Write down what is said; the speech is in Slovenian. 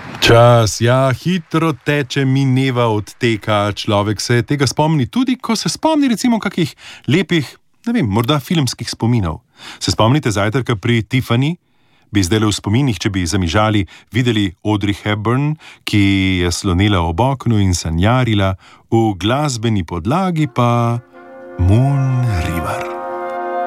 Čas, ja, hitro teče, mineva, odteka. Človek se tega spomni tudi, ko se spomni recimo kakih lepih, ne vem, morda filmskih spominov. Se spomnite zajtrka pri Tiffany? Bi zdaj v spominih, če bi zamižali, videli Audrey Hepburn, ki je slonila ob oknu in sanjarila, v glasbeni podlagi pa Moon River.